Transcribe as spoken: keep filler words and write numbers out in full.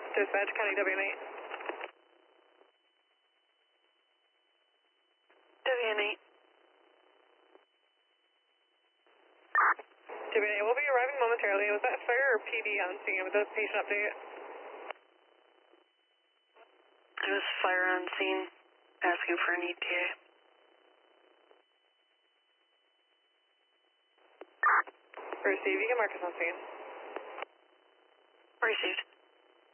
Dispatch, County W N eight. W N eight. W N eight, we'll be arriving momentarily. Was that fire or P D on scene with the patient update? It was fire on scene, asking for an E T A. Received, you can mark us on scene. Received.